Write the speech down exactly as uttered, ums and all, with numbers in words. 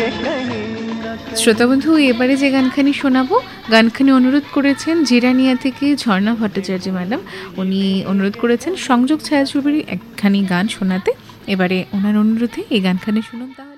শ্রোতাবন্ধু, এবারে যে গানখানি শোনাবো, গানখানি অনুরোধ করেছেন জিরানিয়া থেকে ঝর্ণা ভট্টাচার্য ম্যাডাম। উনি অনুরোধ করেছেন সংযোগ ছায়াছবির একখানি গান শোনাতে। এবারে ওনার অনুরোধে এই গানখানি শুনুন।